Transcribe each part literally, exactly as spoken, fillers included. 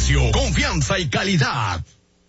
precio, confianza y calidad.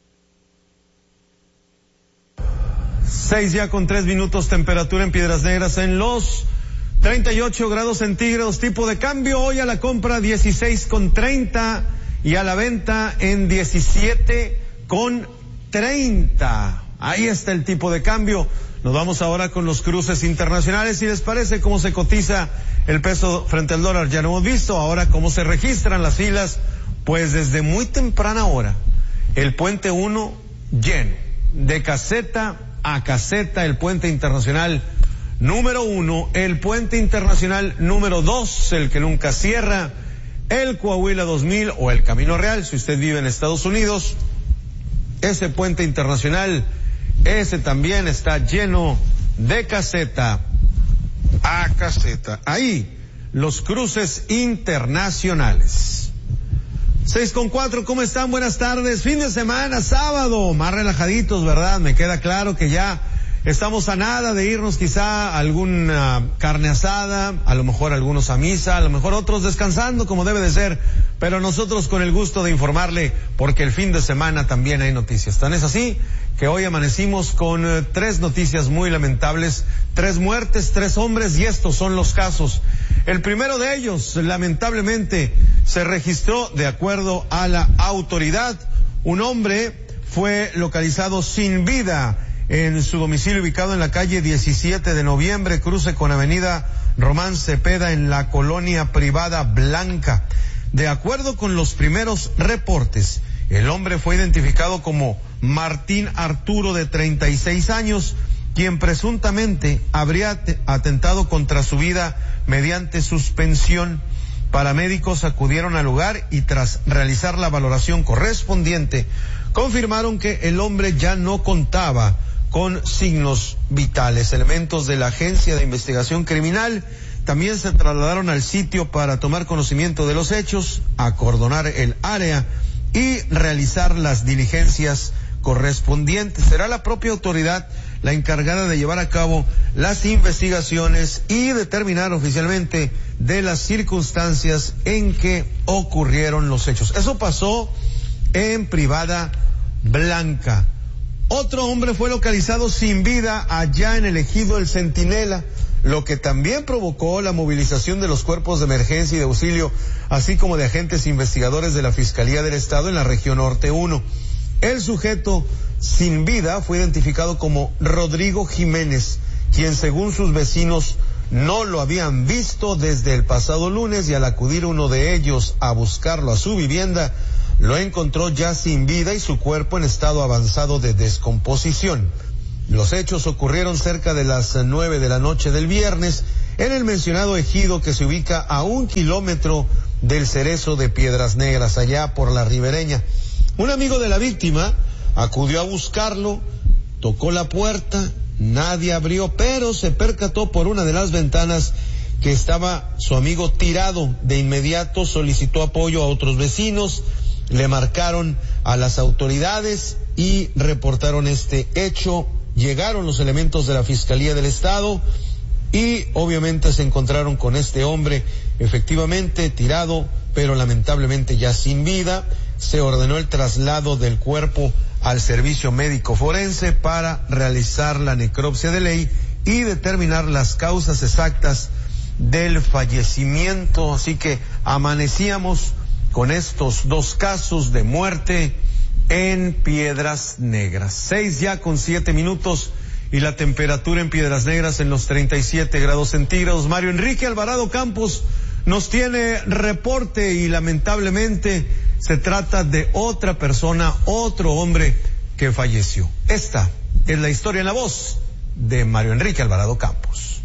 Seis ya con tres minutos, temperatura en Piedras Negras en los treinta y ocho grados centígrados, tipo de cambio hoy a la compra dieciséis con treinta y a la venta en diecisiete con treinta. Ahí está el tipo de cambio. Nos vamos ahora con los cruces internacionales. Si les parece cómo se cotiza el peso frente al dólar, ya lo hemos visto. Ahora cómo se registran las filas, pues desde muy temprana hora, el puente uno lleno, de caseta a caseta, el puente internacional número uno, el puente internacional número dos, el que nunca cierra, el Coahuila dos mil o el Camino Real, si usted vive en Estados Unidos, ese puente internacional, ese también está lleno de caseta a caseta. Ahí, los cruces internacionales. Seis con cuatro, ¿cómo están? Buenas tardes. Fin de semana, sábado, más relajaditos, ¿verdad? Me queda claro que ya estamos a nada de irnos quizá a alguna carne asada, a lo mejor algunos a misa, a lo mejor otros descansando como debe de ser, pero nosotros con el gusto de informarle, porque el fin de semana también hay noticias. Tan es así que hoy amanecimos con eh, tres noticias muy lamentables, tres muertes, tres hombres, y estos son los casos. El primero de ellos, lamentablemente, se registró de acuerdo a la autoridad. Un hombre fue localizado sin vida en su domicilio ubicado en la calle diecisiete de noviembre, cruce con avenida Román Cepeda en la colonia privada Blanca. De acuerdo con los primeros reportes, el hombre fue identificado como Martín Arturo, de treinta y seis años, quien presuntamente habría atentado contra su vida mediante suspensión. Paramédicos acudieron al lugar y tras realizar la valoración correspondiente, confirmaron que el hombre ya no contaba con signos vitales. Elementos de la Agencia de Investigación Criminal también se trasladaron al sitio para tomar conocimiento de los hechos, acordonar el área y realizar las diligencias correspondientes. Será la propia autoridad la encargada de llevar a cabo las investigaciones y determinar oficialmente de las circunstancias en que ocurrieron los hechos. Eso pasó en Privada Blanca. Otro hombre fue localizado sin vida allá en el ejido El Centinela, lo que también provocó la movilización de los cuerpos de emergencia y de auxilio, así como de agentes investigadores de la Fiscalía del Estado en la región Norte uno. El sujeto sin vida fue identificado como Rodrigo Jiménez, quien según sus vecinos no lo habían visto desde el pasado lunes, y al acudir uno de ellos a buscarlo a su vivienda, lo encontró ya sin vida y su cuerpo en estado avanzado de descomposición. Los hechos ocurrieron cerca de las nueve de la noche del viernes en el mencionado ejido, que se ubica a un kilómetro del Cerezo de Piedras Negras, allá por la Ribereña. Un amigo de la víctima acudió a buscarlo, tocó la puerta, nadie abrió, pero se percató por una de las ventanas que estaba su amigo tirado. De inmediato solicitó apoyo a otros vecinos, le marcaron a las autoridades y reportaron este hecho. Llegaron los elementos de la Fiscalía del Estado y obviamente se encontraron con este hombre efectivamente tirado, pero lamentablemente ya sin vida. Se ordenó el traslado del cuerpo al servicio médico forense para realizar la necropsia de ley y determinar las causas exactas del fallecimiento. Así que amanecíamos con estos dos casos de muerte en Piedras Negras. Seis ya con siete minutos y la temperatura en Piedras Negras en los treinta y siete grados centígrados. Mario Enrique Alvarado Campos nos tiene reporte y lamentablemente se trata de otra persona, otro hombre que falleció. Esta es la historia en la voz de Mario Enrique Alvarado Campos.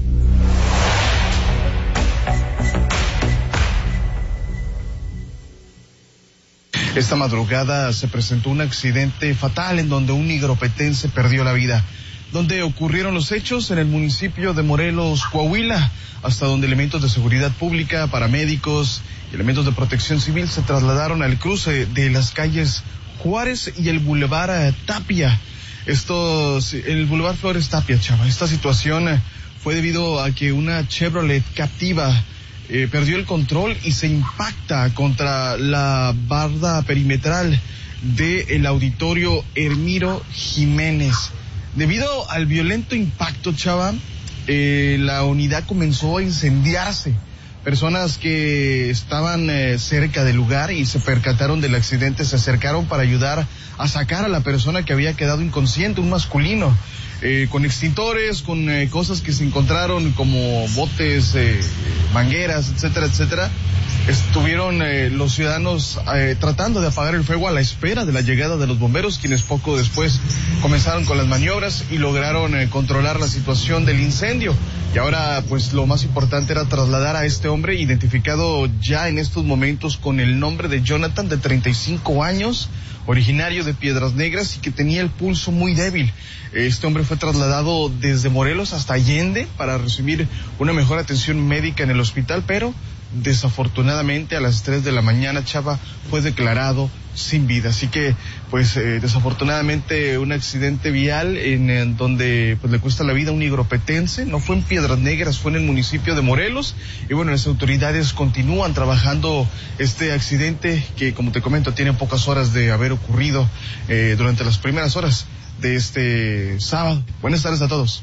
Esta madrugada se presentó un accidente fatal en donde un nigropetense perdió la vida. ¿Dónde ocurrieron los hechos? En el municipio de Morelos, Coahuila, hasta donde elementos de seguridad pública, paramédicos y elementos de protección civil se trasladaron al cruce de las calles Juárez y el Boulevard Tapia. Esto, el Boulevard Flores Tapia, chava. Esta situación fue debido a que una Chevrolet Captiva eh, perdió el control y se impacta contra la barda perimetral del auditorio Hermiro Jiménez. Debido al violento impacto, Chava, eh, la unidad comenzó a incendiarse. Personas que estaban eh, cerca del lugar y se percataron del accidente se acercaron para ayudar a sacar a la persona que había quedado inconsciente, un masculino, eh, con extintores, con eh, cosas que se encontraron como botes, eh, mangueras, etcétera, etcétera. Estuvieron eh, los ciudadanos eh, tratando de apagar el fuego a la espera de la llegada de los bomberos, quienes poco después comenzaron con las maniobras y lograron eh, controlar la situación del incendio. Y ahora, pues, lo más importante era trasladar a este hombre, identificado ya en estos momentos con el nombre de Jonathan, de treinta y cinco años, originario de Piedras Negras y que tenía el pulso muy débil. Este hombre fue trasladado desde Morelos hasta Allende para recibir una mejor atención médica en el hospital, pero desafortunadamente a las tres de la mañana, Chava, fue declarado sin vida. Así que, pues, eh, desafortunadamente un accidente vial en, en donde pues le cuesta la vida a un nigropetense. No fue en Piedras Negras, fue en el municipio de Morelos. Y bueno, las autoridades continúan trabajando este accidente que, como te comento, tiene pocas horas de haber ocurrido eh, durante las primeras horas de este sábado. Buenas tardes a todos.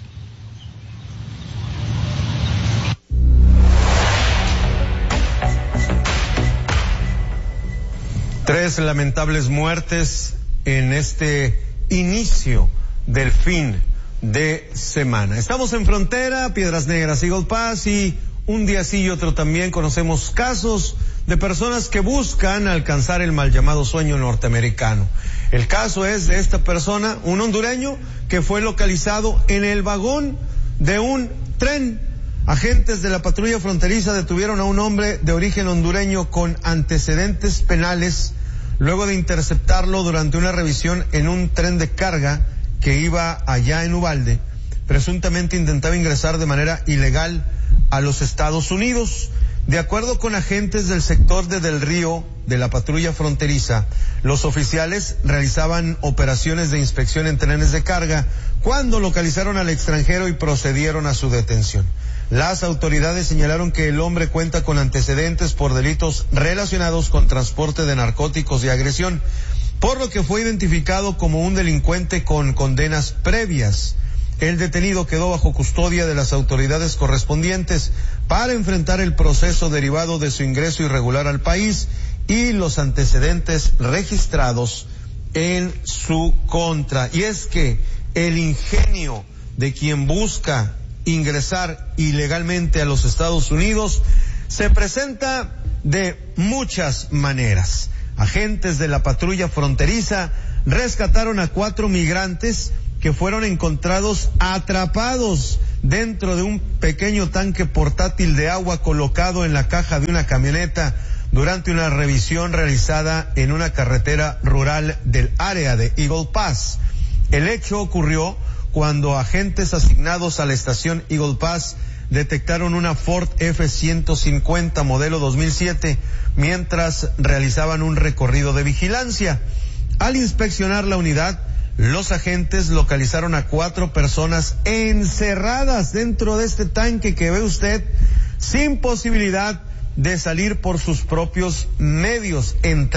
Tres lamentables muertes en este inicio del fin de semana. Estamos en frontera, Piedras Negras, Eagle Pass, y un día sí y otro también conocemos casos de personas que buscan alcanzar el mal llamado sueño norteamericano. El caso es de esta persona, un hondureño que fue localizado en el vagón de un tren. Agentes de la patrulla fronteriza detuvieron a un hombre de origen hondureño con antecedentes penales luego de interceptarlo durante una revisión en un tren de carga que iba allá en Uvalde. Presuntamente intentaba ingresar de manera ilegal a los Estados Unidos. De acuerdo con agentes del sector de Del Río de la patrulla fronteriza, los oficiales realizaban operaciones de inspección en trenes de carga cuando localizaron al extranjero y procedieron a su detención. Las autoridades señalaron que el hombre cuenta con antecedentes por delitos relacionados con transporte de narcóticos y agresión, por lo que fue identificado como un delincuente con condenas previas. El detenido quedó bajo custodia de las autoridades correspondientes para enfrentar el proceso derivado de su ingreso irregular al país y los antecedentes registrados en su contra. Y es que el ingenio de quien busca ingresar ilegalmente a los Estados Unidos se presenta de muchas maneras. Agentes de la patrulla fronteriza rescataron a cuatro migrantes que fueron encontrados atrapados dentro de un pequeño tanque portátil de agua colocado en la caja de una camioneta durante una revisión realizada en una carretera rural del área de Eagle Pass. El hecho ocurrió cuando agentes asignados a la estación Eagle Pass detectaron una Ford F ciento cincuenta modelo dos mil siete mientras realizaban un recorrido de vigilancia. Al inspeccionar la unidad, los agentes localizaron a cuatro personas encerradas dentro de este tanque que ve usted, sin posibilidad de salir por sus propios medios. Entre